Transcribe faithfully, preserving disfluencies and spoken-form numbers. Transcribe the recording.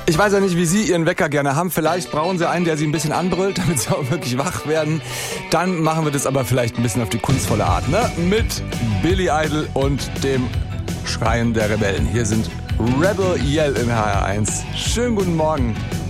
Ich weiß ja nicht, wie Sie Ihren Wecker gerne haben. Vielleicht brauchen Sie einen, der Sie ein bisschen anbrüllt, damit Sie auch wirklich wach werden. Dann machen wir das aber vielleicht ein bisschen auf die kunstvolle Art, ne? Mit Billy Idol und dem Schreien der Rebellen. Hier sind Rebel Yell in H R eins. Schönen guten Morgen.